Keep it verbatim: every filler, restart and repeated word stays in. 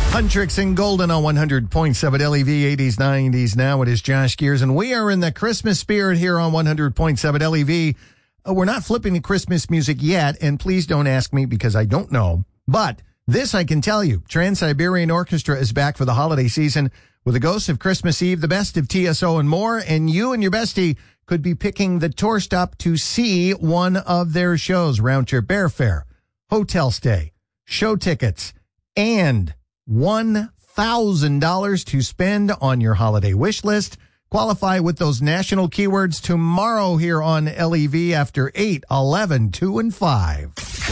Huntrix and Golden on one hundred point seven L E V, eighties, nineties. Now it is Josh Gears, and we are in the Christmas spirit here on one hundred point seven L E V. Uh, we're not flipping the Christmas music yet, and please don't ask me because I don't know. But this I can tell you. Trans-Siberian Orchestra is back for the holiday season with the Ghosts of Christmas Eve, the best of T S O, and more. And you and your bestie could be picking the tour stop to see one of their shows. Round trip airfare, hotel stay, show tickets, and one thousand dollars to spend on your holiday wish list. Qualify with those national keywords tomorrow here on L E V after eight, eleven, two, and five.